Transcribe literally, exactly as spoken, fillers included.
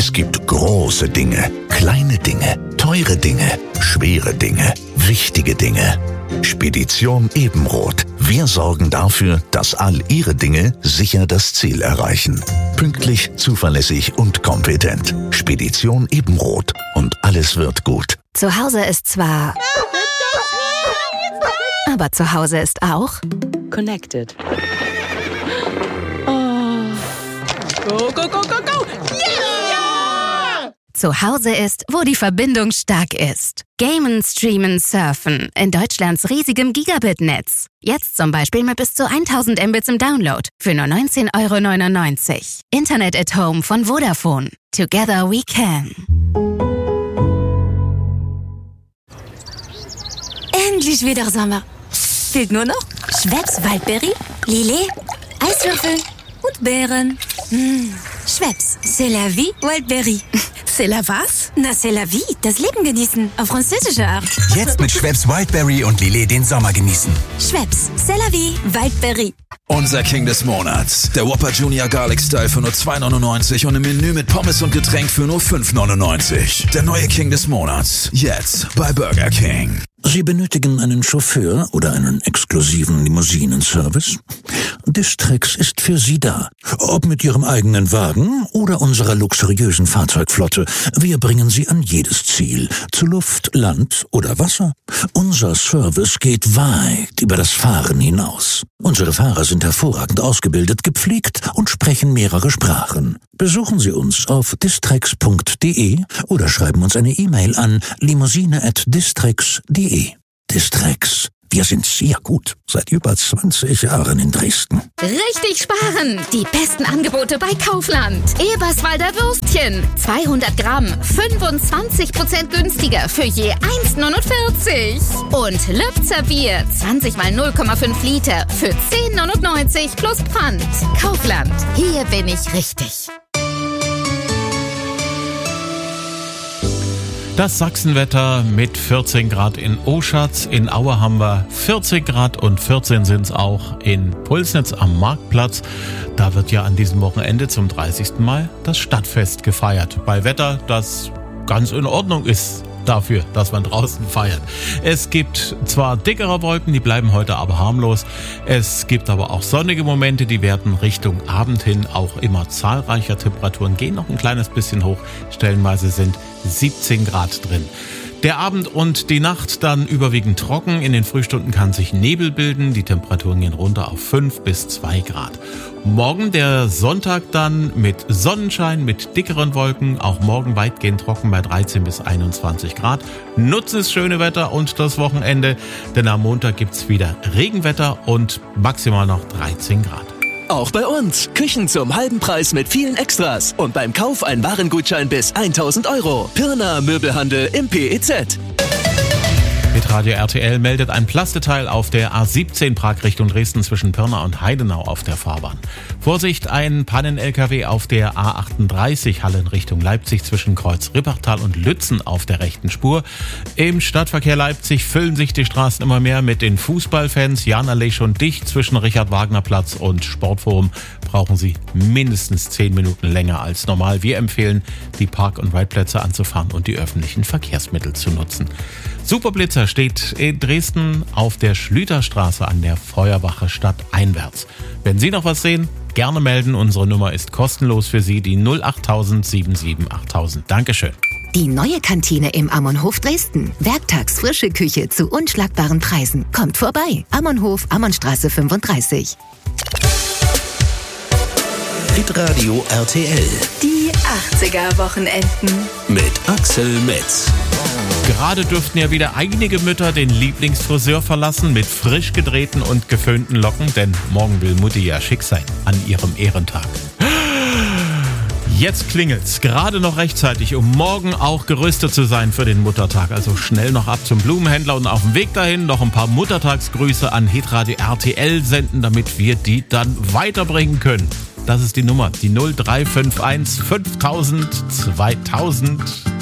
Es gibt große Dinge, kleine Dinge, teure Dinge, schwere Dinge, wichtige Dinge. Spedition Ebenroth. Wir sorgen dafür, dass all Ihre Dinge sicher das Ziel erreichen. Pünktlich, zuverlässig und kompetent. Spedition Ebenroth. Und alles wird gut. Zu Hause ist zwar... aber zu Hause ist auch... Connected. Go, go, go, go, go! Yeah! Zu Hause ist, wo die Verbindung stark ist. Gamen, streamen, surfen. In Deutschlands riesigem Gigabit-Netz. Jetzt zum Beispiel mit bis zu tausend Mbits im Download. Für nur neunzehn Euro neunundneunzig. Internet at Home von Vodafone. Together we can. Endlich wieder Sommer. Fehlt nur noch Schweppes Waldberry, Lillet, Eiswürfel und Beeren. Mmh. Schweppes, c'est la vie, Waldberry. C'est la was? Na, c'est la vie, das Leben genießen, auf französische Art. Jetzt mit Schweppes Wildberry und Lillet den Sommer genießen. Schweppes, c'est la vie, Waldberry. Unser King des Monats. Der Whopper Junior Garlic Style für nur zwei neunundneunzig und im Menü mit Pommes und Getränk für nur fünf neunundneunzig. Der neue King des Monats. Jetzt bei Burger King. Sie benötigen einen Chauffeur oder einen exklusiven Limousinenservice? Distrix ist für Sie da. Ob mit Ihrem eigenen Wagen oder unserer luxuriösen Fahrzeugflotte. Wir bringen Sie an jedes Ziel. Zu Luft, Land oder Wasser. Unser Service geht weit über das Fahren hinaus. Unsere Fahrer sind hervorragend ausgebildet, gepflegt und sprechen mehrere Sprachen. Besuchen Sie uns auf distrix punkt de oder schreiben uns eine E-Mail an limousine at distrix punkt de. Distrix. Wir sind sehr gut. Seit über zwanzig Jahren in Dresden. Richtig sparen! Die besten Angebote bei Kaufland. Eberswalder Würstchen. zweihundert Gramm. fünfundzwanzig Prozent günstiger für je eins neunundvierzig. Und Lübzer Bier. zwanzig mal null Komma fünf Liter für zehn neunundneunzig plus Pfand. Kaufland. Hier bin ich richtig. Das Sachsenwetter mit vierzehn Grad in Oschatz, in Aue haben wir vierzig Grad und vierzehn sind es auch in Pulsnitz am Marktplatz. Da wird ja an diesem Wochenende zum dreißigsten Mal das Stadtfest gefeiert. Bei Wetter, das ganz in Ordnung ist dafür, dass man draußen feiert. Es gibt zwar dickere Wolken, die bleiben heute aber harmlos. Es gibt aber auch sonnige Momente, die werden Richtung Abend hin auch immer zahlreicher. Temperaturen gehen noch ein kleines bisschen hoch. Stellenweise sind siebzehn Grad drin. Der Abend und die Nacht dann überwiegend trocken. In den Frühstunden kann sich Nebel bilden. Die Temperaturen gehen runter auf fünf bis zwei Grad. Morgen der Sonntag dann mit Sonnenschein, mit dickeren Wolken. Auch morgen weitgehend trocken bei dreizehn bis einundzwanzig Grad. Nutzen das schöne Wetter und das Wochenende, denn am Montag gibt's wieder Regenwetter und maximal noch dreizehn Grad. Auch bei uns. Küchen zum halben Preis mit vielen Extras. Und beim Kauf ein Warengutschein bis tausend Euro. Pirna Möbelhandel im P E Z. Hitradio R T L meldet ein Plasteteil auf der A siebzehn Prag Richtung Dresden zwischen Pirna und Heidenau auf der Fahrbahn. Vorsicht, ein Pannen-L K W auf der A achtunddreißig Halle in Richtung Leipzig zwischen Kreuz Rippertal und Lützen auf der rechten Spur. Im Stadtverkehr Leipzig füllen sich die Straßen immer mehr mit den Fußballfans. Janallee schon dicht zwischen Richard-Wagner-Platz und Sportforum. Brauchen Sie mindestens zehn Minuten länger als normal. Wir empfehlen, die Park- und Reitplätze anzufahren und die öffentlichen Verkehrsmittel zu nutzen. Superblitzer steht in Dresden auf der Schlüterstraße an der Feuerwache stadteinwärts. Wenn Sie noch was sehen, gerne melden. Unsere Nummer ist kostenlos für Sie, die null acht null sieben sieben acht null null null. Dankeschön. Die neue Kantine im Ammonhof Dresden. Werktags frische Küche zu unschlagbaren Preisen. Kommt vorbei. Ammonhof, Ammonstraße fünfunddreißig. Hitradio R T L. Die achtziger-Wochenenden. Mit Axel Metz. Gerade dürften ja wieder einige Mütter den Lieblingsfriseur verlassen mit frisch gedrehten und geföhnten Locken, denn morgen will Mutti ja schick sein an ihrem Ehrentag. Jetzt klingelt's, gerade noch rechtzeitig, um morgen auch gerüstet zu sein für den Muttertag. Also schnell noch ab zum Blumenhändler und auf dem Weg dahin noch ein paar Muttertagsgrüße an Hitradio R T L senden, damit wir die dann weiterbringen können. Das ist die Nummer, die null drei fünf eins fünftausend zweitausend.